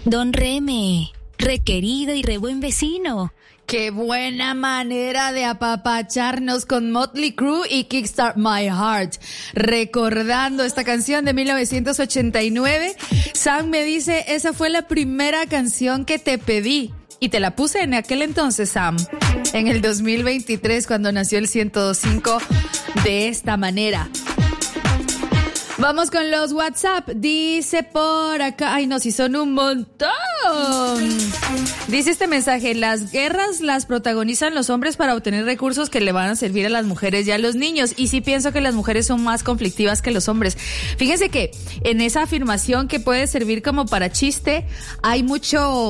Don Reme, requerido y re buen vecino. Qué buena manera de apapacharnos con Motley Crue y Kickstart My Heart. Recordando esta canción de 1989, Sam me dice, esa fue la primera canción que te pedí. Y te la puse en aquel entonces, Sam, en el 2023, cuando nació el 102.5, de esta manera. Vamos con los WhatsApp. Dice por acá, ay no, si son un montón. Dice este mensaje, las guerras las protagonizan los hombres para obtener recursos que le van a servir a las mujeres y a los niños. Y sí pienso que las mujeres son más conflictivas que los hombres. Fíjense que en esa afirmación que puede servir como para chiste, hay mucho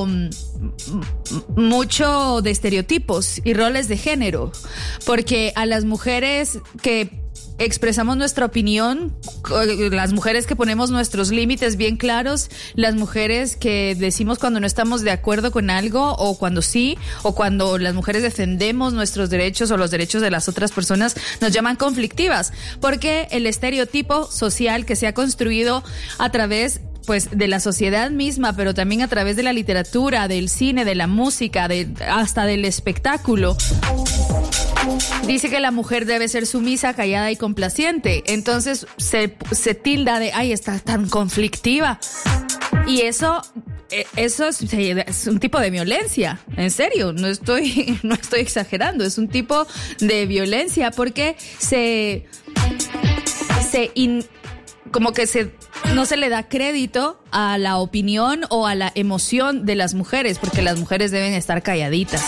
de estereotipos y roles de género. Porque a las mujeres que expresamos nuestra opinión, las mujeres que ponemos nuestros límites bien claros, las mujeres que decimos cuando no estamos de acuerdo con algo o cuando sí, o cuando las mujeres defendemos nuestros derechos o los derechos de las otras personas, nos llaman conflictivas, porque el estereotipo social que se ha construido a través pues de la sociedad misma, pero también a través de la literatura, del cine, de la música, hasta del espectáculo, dice que la mujer debe ser sumisa, callada y complaciente. Entonces se tilda de, ay, está tan conflictiva. Y eso es un tipo de violencia. En serio, no estoy exagerando. Es un tipo de violencia porque no se le da crédito a la opinión o a la emoción de las mujeres, porque las mujeres deben estar calladitas.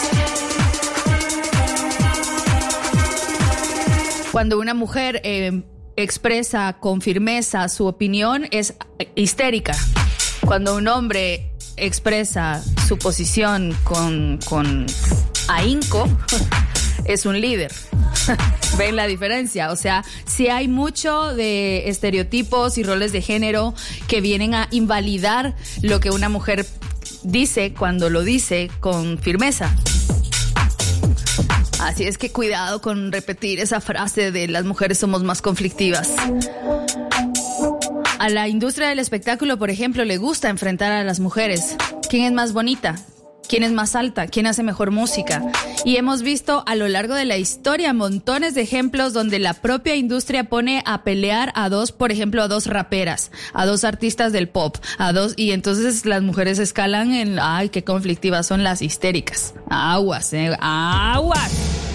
Cuando una mujer expresa con firmeza su opinión, es histérica. Cuando un hombre expresa su posición con ahínco, es un líder. ¿Ven la diferencia? O sea, sí hay mucho de estereotipos y roles de género que vienen a invalidar lo que una mujer dice cuando lo dice con firmeza. Así es que cuidado con repetir esa frase de las mujeres somos más conflictivas. A la industria del espectáculo, por ejemplo, le gusta enfrentar a las mujeres. ¿Quién es más bonita? ¿Quién es más alta? ¿Quién hace mejor música? Y hemos visto a lo largo de la historia montones de ejemplos donde la propia industria pone a pelear a dos raperas, a dos artistas del pop, y entonces las mujeres escalan en, ay, qué conflictivas son las histéricas. Aguas, aguas.